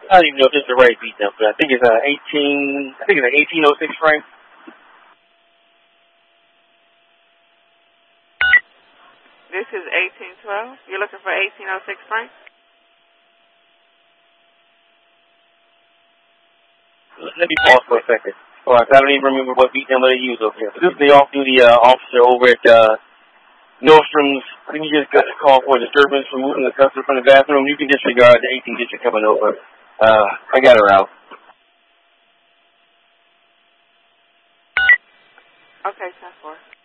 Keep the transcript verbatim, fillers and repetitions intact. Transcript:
I don't even know if it's the right beat number, but I think it's uh, eighteen. I think it's an eighteen oh six Frank. This is eighteen twelve. You're looking for eighteen oh six Frank? Let me pause for a second. All right, I don't even remember what beat number they use over here. This is the off-duty uh, officer over at uh, Nordstrom's. I think you just got a call for a disturbance from moving the customer from the bathroom. You can disregard the eighteen digit coming over. Uh, I got her out. Okay, ten four.